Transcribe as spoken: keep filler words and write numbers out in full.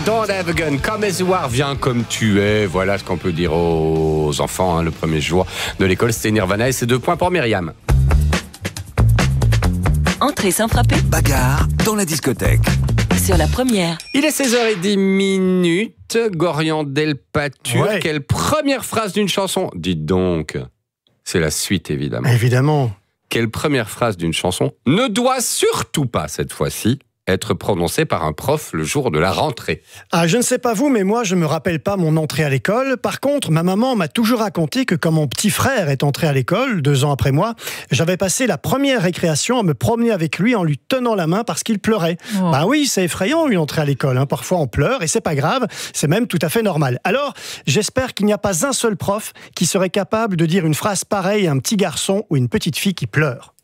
Don't have a gun. Come as you are, viens comme tu es. Voilà ce qu'on peut dire aux enfants hein, le premier jour de l'école. C'était Nirvana et c'est deux points pour Myriam. Entrée sans frapper. Bagarre dans la discothèque. Sur la première. Il est seize heures dix minutes. Gorian Delpatuр. Ouais. Quelle première phrase d'une chanson? Dites donc. C'est la suite, évidemment. Évidemment. Quelle première phrase d'une chanson ne doit surtout pas, cette fois-ci, être prononcée par un prof le jour de la rentrée? Ah, je ne sais pas vous, mais moi, je me rappelle pas mon entrée à l'école. Par contre, ma maman m'a toujours raconté que quand mon petit frère est entré à l'école, deux ans après moi, j'avais passé la première récréation à me promener avec lui en lui tenant la main parce qu'il pleurait. Oh. Bah oui, c'est effrayant une entrée à l'école. Hein. Parfois, on pleure et c'est pas grave. C'est même tout à fait normal. Alors, j'espère qu'il n'y a pas un seul prof qui serait capable de dire une phrase pareille à un petit garçon ou une petite fille qui pleure.